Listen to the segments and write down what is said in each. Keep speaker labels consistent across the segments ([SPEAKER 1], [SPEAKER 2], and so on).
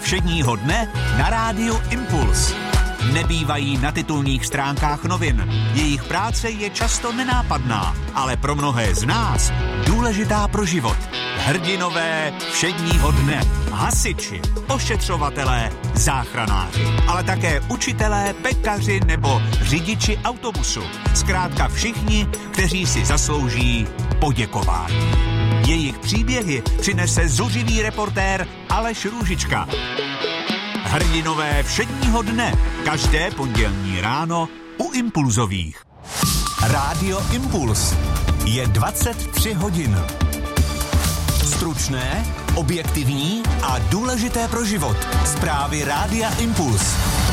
[SPEAKER 1] všedního dne na rádiu Impuls. Nebývají na titulních stránkách novin. Jejich práce je často nenápadná, ale pro mnohé z nás důležitá pro život. Hrdinové všedního dne, hasiči, ošetřovatelé, záchranáři, ale také učitelé, pekaři nebo řidiči autobusu. Zkrátka všichni, kteří si zaslouží poděkování. Jejich příběhy přinese zuřivý reportér Aleš Růžička. Hrdinové všedního dne, každé pondělní ráno u Impulzových. Rádio Impuls je 23 hodin. Stručné, objektivní a důležité pro život. Zprávy Rádia Impuls.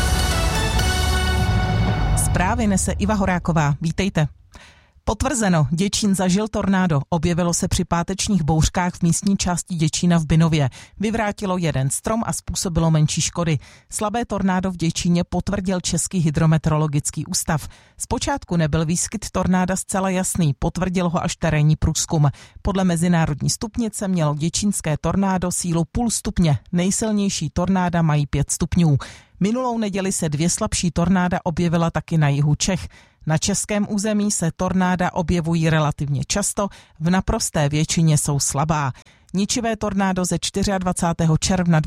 [SPEAKER 2] Zprávy nese Iva Horáková. Vítejte. Potvrzeno, Děčín zažil tornádo. Objevilo se při pátečních bouřkách v místní části Děčína v Binově. Vyvrátilo jeden strom a způsobilo menší škody. Slabé tornádo v Děčíně potvrdil Český hydrometeorologický ústav. Zpočátku nebyl výskyt tornáda zcela jasný, potvrdil ho až terénní průzkum. Podle mezinárodní stupnice mělo děčínské tornádo sílu 0,5 stupně. Nejsilnější tornáda mají 5 stupňů. Minulou neděli se 2 slabší tornáda objevila taky na jihu Čech. Na českém území se tornáda objevují relativně často, v naprosté většině jsou slabá. Ničivé tornádo ze 24. června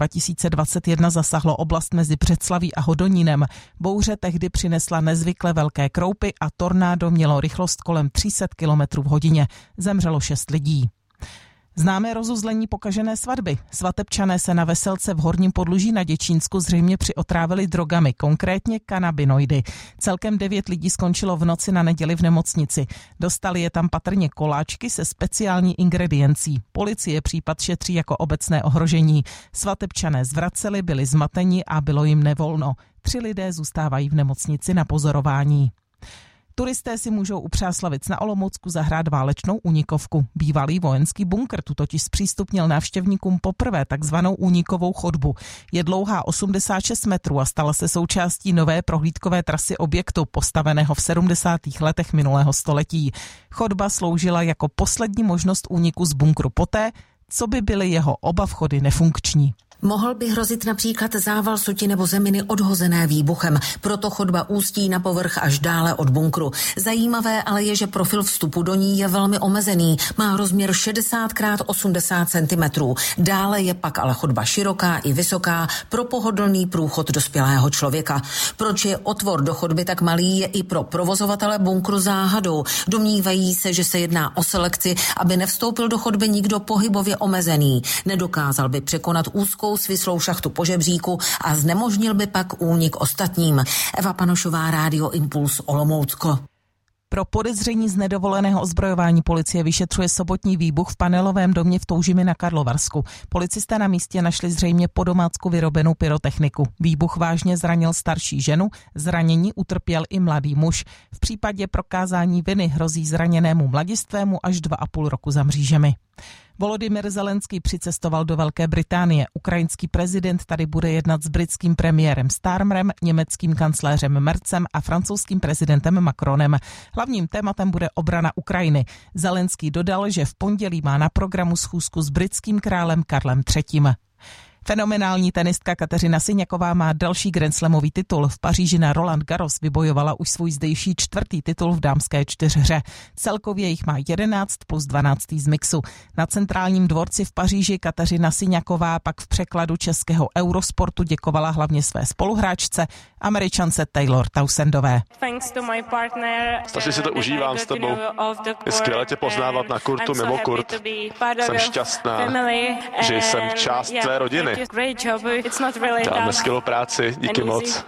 [SPEAKER 2] 2021 zasahlo oblast mezi Břeclaví a Hodonínem. Bouře tehdy přinesla nezvykle velké kroupy a tornádo mělo rychlost kolem 300 km v hodině. Zemřelo 6 lidí. Známé rozuzlení pokažené svatby. Svatebčané se na veselce v Horním Podluží na Děčínsku zřejmě přiotrávili drogami, konkrétně kanabinoidy. Celkem 9 lidí skončilo v noci na neděli v nemocnici. Dostali je tam patrně koláčky se speciální ingrediencí. Policie případ šetří jako obecné ohrožení. Svatebčané zvraceli, byli zmateni a bylo jim nevolno. 3 lidé zůstávají v nemocnici na pozorování. Turisté si můžou u Přáslavic na Olomoucku zahrát válečnou únikovku. Bývalý vojenský bunkr tu totiž zpřístupnil návštěvníkům poprvé takzvanou únikovou chodbu. Je dlouhá 86 metrů a stala se součástí nové prohlídkové trasy objektu, postaveného v 70. letech minulého století. Chodba sloužila jako poslední možnost úniku z bunkru poté, co by byly jeho oba vchody nefunkční.
[SPEAKER 3] Mohl by hrozit například zával suti nebo zeminy odhozené výbuchem, proto chodba ústí na povrch až dále od bunkru. Zajímavé ale je, že profil vstupu do ní je velmi omezený, má rozměr 60 x 80 cm. Dále je pak ale chodba široká i vysoká pro pohodlný průchod dospělého člověka. Proč je otvor do chodby tak malý, je i pro provozovatele bunkru záhadou. Domnívají se, že se jedná o selekci, aby nevstoupil do chodby nikdo pohybově omezený. Nedokázal by překonat úzkou svislou šachtu po žebříku a znemožnil by pak únik ostatním. Eva Panošová, Rádio Impuls, Olomoucko.
[SPEAKER 2] Pro podezření z nedovoleného ozbrojování policie vyšetřuje sobotní výbuch v panelovém domě v Toužimi na Karlovarsku. Policisté na místě našli zřejmě po domácku vyrobenou pyrotechniku. Výbuch vážně zranil starší ženu, zranění utrpěl i mladý muž. V případě prokázání viny hrozí zraněnému mladistvému až 2,5 roku za mřížemi. Volodymyr Zelenský přicestoval do Velké Británie. Ukrajinský prezident tady bude jednat s britským premiérem Starmerem, německým kancléřem Merzem a francouzským prezidentem Macronem. Hlavním tématem bude obrana Ukrajiny. Zelenský dodal, že v pondělí má na programu schůzku s britským králem Karlem III. Fenomenální tenistka Kateřina Siňaková má další grandslamový titul. V Paříži na Roland Garros vybojovala už svůj zdejší 4. titul v dámské 4hře. Celkově jich má 11 plus 12 z mixu. Na centrálním dvorci v Paříži Kateřina Siňaková pak v překladu českého Eurosportu děkovala hlavně své spoluhráčce, Američance Taylor Townsendové.
[SPEAKER 4] Strašně si to užívám s tebou. Je skvěle tě poznávat na kurtu mimo kurt. Jsem šťastná, že jsem část tvé rodiny. Děláme skvělou práci, díky moc.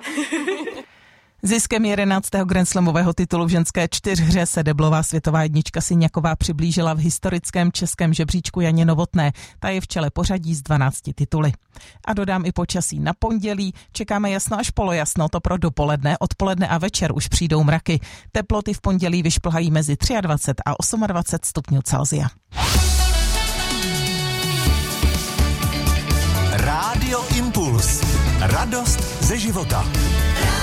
[SPEAKER 2] Ziskem 11. grandslamového titulu v ženské 4hře se deblová světová jednička Siňaková přiblížila v historickém českém žebříčku Janě Novotné. Ta je v čele pořadí s 12 tituly. A dodám i počasí na pondělí. Čekáme jasno až polojasno, to pro dopoledne, odpoledne a večer už přijdou mraky. Teploty v pondělí vyšplhají mezi 23 a 28 stupňů Celsia.
[SPEAKER 1] Rádio Impuls. Radost ze života.